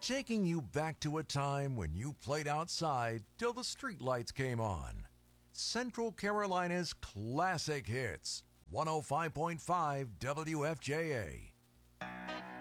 taking you back to a time when you played outside till the streetlights came on. Central Carolina's classic hits, 105.5 WFJA.